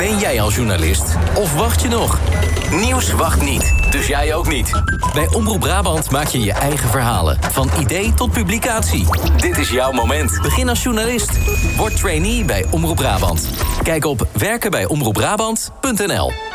Ben jij al journalist? Of wacht je nog? Nieuws wacht niet, dus jij ook niet. Bij Omroep Brabant maak je je eigen verhalen. Van idee tot publicatie. Dit is jouw moment. Begin als journalist. Word trainee bij Omroep Brabant. Kijk op werkenbijomroepbrabant.nl.